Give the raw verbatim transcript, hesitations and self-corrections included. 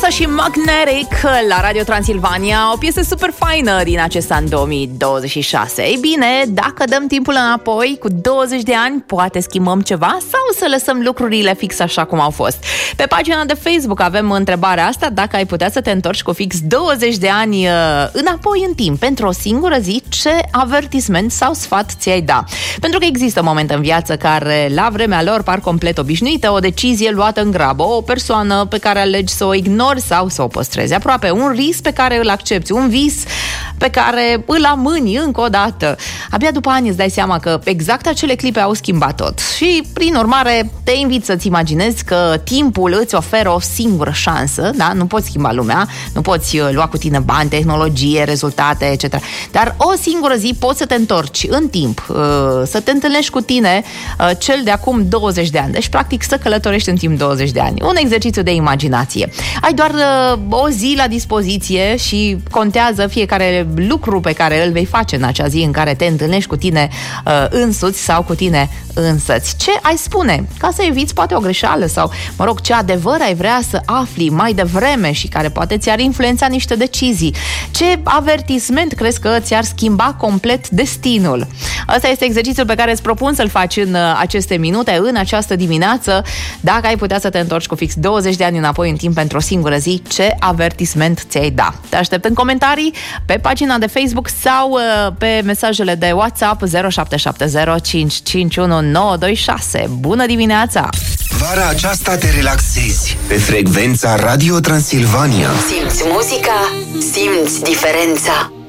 Medusa și Magnetic la Radio Transilvania, o piesă super faină din acest an două mii douăzeci și șase. Ei bine, dacă dăm timpul înapoi cu douăzeci de ani, poate schimbăm ceva sau să lăsăm lucrurile fix așa cum au fost? Pe pagina de Facebook avem întrebarea asta: dacă ai putea să te întorci cu fix douăzeci de ani înapoi în timp pentru o singură zi, ce avertisment sau sfat ți-ai da? Pentru că există momente în viață care la vremea lor par complet obișnuite, o decizie luată în grabă, o persoană pe care alegi să o ignori sau să o păstrezi aproape, un risc pe care îl accepti, un vis pe care îl amâni încă o dată. Abia după ani îți dai seama că exact acele clipe au schimbat tot și, prin urmare, te invit să-ți imaginezi că timpul îți oferă o singură șansă, da? Nu poți schimba lumea, nu poți lua cu tine bani, tehnologie, rezultate, et cetera. Dar o singură zi poți să te întorci în timp, să te întâlnești cu tine cel de acum douăzeci de ani. Deci, practic, să călătorești în timp douăzeci de ani. Un exercițiu de imaginație. Ai doar uh, o zi la dispoziție și contează fiecare lucru pe care îl vei face în acea zi în care te întâlnești cu tine uh, însuți sau cu tine însăți. Ce ai spune? Ca să eviți poate o greșeală sau, mă rog, ce adevăr ai vrea să afli mai devreme și care poate ți-ar influența niște decizii. Ce avertisment crezi că ți-ar schimba complet destinul? Asta este exercițiul pe care îți propun să-l faci în uh, aceste minute, în această dimineață. Dacă ai putea să te întorci cu fix douăzeci de ani înapoi în timp pentru o singură zi, ce avertisment ți-ai da? Te aștept în comentarii pe pagina de Facebook sau uh, pe mesajele de WhatsApp zero șapte șapte zero cinci cinci unu nouă doi șase. Bună dimineața! Vara aceasta te relaxezi pe frecvența Radio Transilvania. Simți muzica, simți diferența.